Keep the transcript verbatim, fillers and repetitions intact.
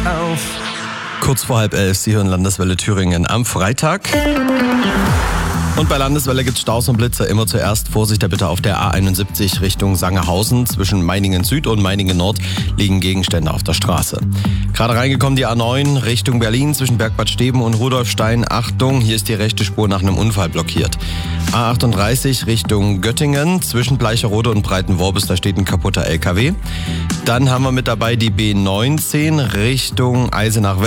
auf. Kurz vor halb elf, Sie hören Landeswelle Thüringen am Freitag. Und bei Landeswelle gibt es Staus und Blitzer. Immer zuerst Vorsicht da bitte auf der A einundsiebzig Richtung Sangerhausen. Zwischen Meiningen Süd und Meiningen Nord liegen Gegenstände auf der Straße. Gerade reingekommen die A neun Richtung Berlin zwischen Bergbad Steben und Rudolfstein. Achtung, hier ist die rechte Spur nach einem Unfall blockiert. A achtunddreißig Richtung Göttingen zwischen Bleicherode und Breitenworbis, da steht ein kaputter L K W. Dann haben wir mit dabei die B neunzehn Richtung Eisenach